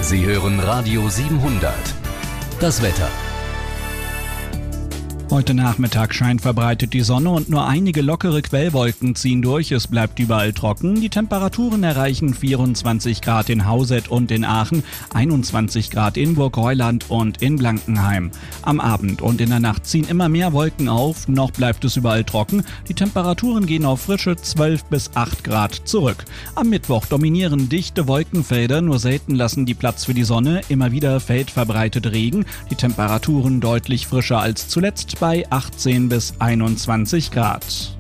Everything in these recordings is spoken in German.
Sie hören Radio 700. Das Wetter. Heute Nachmittag scheint verbreitet die Sonne und nur einige lockere Quellwolken ziehen durch. Es bleibt überall trocken. Die Temperaturen erreichen 24 Grad in Hauset und in Aachen, 21 Grad in Burgheuland und in Blankenheim. Am Abend und in der Nacht ziehen immer mehr Wolken auf. Noch bleibt es überall trocken. Die Temperaturen gehen auf frische 12 bis 8 Grad zurück. Am Mittwoch dominieren dichte Wolkenfelder. Nur selten lassen die Platz für die Sonne. Immer wieder fällt verbreitet Regen. Die Temperaturen deutlich frischer als zuletzt bei 18 bis 21 Grad.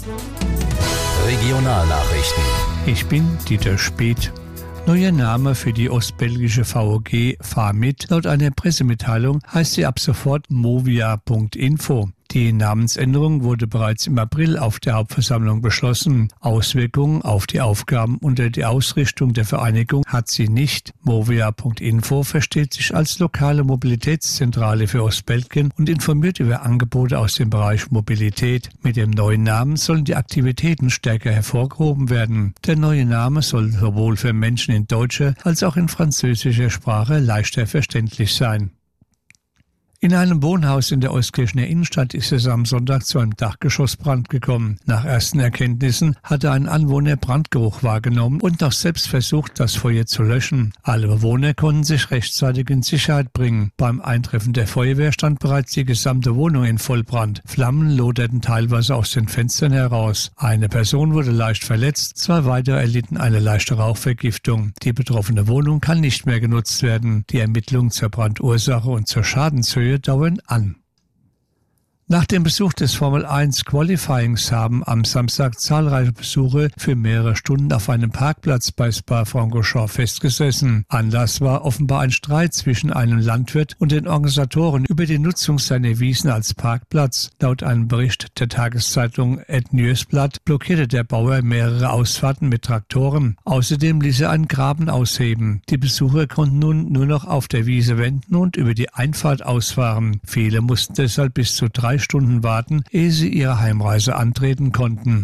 Regionalnachrichten. Ich bin Dieter Speth. Neuer Name für die ostbelgische VOG Farmit. Laut einer Pressemitteilung heißt sie ab sofort Movia.info. Die Namensänderung wurde bereits im April auf der Hauptversammlung beschlossen. Auswirkungen auf die Aufgaben unter die Ausrichtung der Vereinigung hat sie nicht. Movia.info versteht sich als lokale Mobilitätszentrale für Ostbelgien und informiert über Angebote aus dem Bereich Mobilität. Mit dem neuen Namen sollen die Aktivitäten stärker hervorgehoben werden. Der neue Name soll sowohl für Menschen in deutscher als auch in französischer Sprache leichter verständlich sein. In einem Wohnhaus in der Euskirchener Innenstadt ist es am Sonntag zu einem Dachgeschossbrand gekommen. Nach ersten Erkenntnissen hatte ein Anwohner Brandgeruch wahrgenommen und noch selbst versucht, das Feuer zu löschen. Alle Bewohner konnten sich rechtzeitig in Sicherheit bringen. Beim Eintreffen der Feuerwehr stand bereits die gesamte Wohnung in Vollbrand. Flammen loderten teilweise aus den Fenstern heraus. Eine Person wurde leicht verletzt, 2 weitere erlitten eine leichte Rauchvergiftung. Die betroffene Wohnung kann nicht mehr genutzt werden. Die Ermittlungen zur Brandursache und zur Schadenshöhe dauern an. Nach dem Besuch des Formel 1 Qualifyings haben am Samstag zahlreiche Besucher für mehrere Stunden auf einem Parkplatz bei Spa-Francorchamps festgesessen. Anlass war offenbar ein Streit zwischen einem Landwirt und den Organisatoren über die Nutzung seiner Wiesen als Parkplatz. Laut einem Bericht der Tageszeitung Het Nieuwsblad blockierte der Bauer mehrere Ausfahrten mit Traktoren. Außerdem ließ er einen Graben ausheben. Die Besucher konnten nun nur noch auf der Wiese wenden und über die Einfahrt ausfahren. Viele mussten deshalb bis zu 3 Stunden warten, ehe sie ihre Heimreise antreten konnten.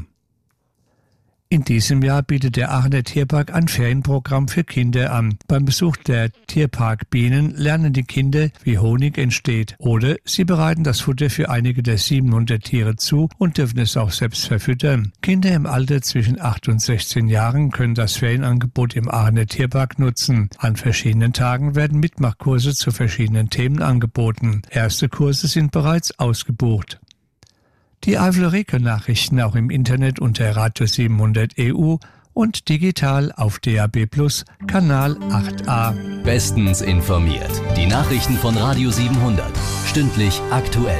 In diesem Jahr bietet der Aachener Tierpark ein Ferienprogramm für Kinder an. Beim Besuch der Tierpark Bienen lernen die Kinder, wie Honig entsteht. Oder sie bereiten das Futter für einige der 700 Tiere zu und dürfen es auch selbst verfüttern. Kinder im Alter zwischen 8 und 16 Jahren können das Ferienangebot im Aachener Tierpark nutzen. An verschiedenen Tagen werden Mitmachkurse zu verschiedenen Themen angeboten. Erste Kurse sind bereits ausgebucht. Die Eifel-Reke-Nachrichten auch im Internet unter Radio 700 EU und digital auf DAB+ Kanal 8a. Bestens informiert. Die Nachrichten von Radio 700. Stündlich aktuell.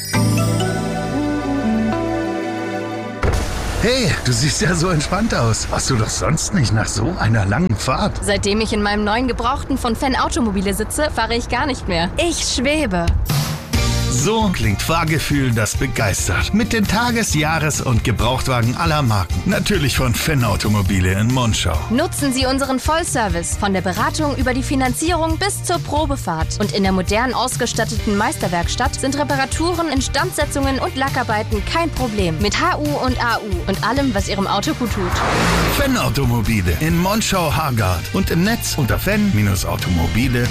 Hey, du siehst ja so entspannt aus. Warst du doch sonst nicht nach so einer langen Fahrt? Seitdem ich in meinem neuen Gebrauchten von Fenn Automobile sitze, fahre ich gar nicht mehr. Ich schwebe. So klingt Fahrgefühl, das begeistert. Mit den Tages-, Jahres- und Gebrauchtwagen aller Marken. Natürlich von Fenn Automobile in Monschau. Nutzen Sie unseren Vollservice von der Beratung über die Finanzierung bis zur Probefahrt. Und in der modern ausgestatteten Meisterwerkstatt sind Reparaturen, Instandsetzungen und Lackarbeiten kein Problem. Mit HU und AU und allem, was Ihrem Auto gut tut. Fenn Automobile in Monschau-Hargard und im Netz unter fenn-automobile.de.